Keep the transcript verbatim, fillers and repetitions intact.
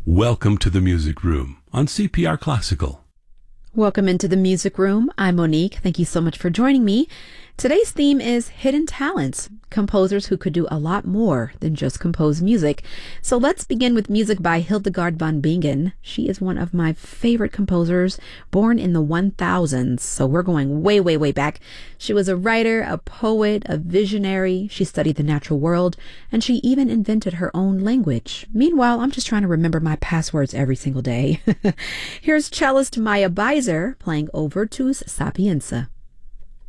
Welcome to the Music Room on C P R Classical. Welcome into the Music Room. I'm Monique. Thank you so much for joining me. Today's theme is hidden talents, composers who could do a lot more than just compose music. So let's begin with music by Hildegard von Bingen. She is one of my favorite composers, born in the one thousands. So we're going way, way, way back. She was a writer, a poet, a visionary. She studied the natural world, and she even invented her own language. Meanwhile, I'm just trying to remember my passwords every single day. Here's cellist Maya Beiser playing Over to Sapienza.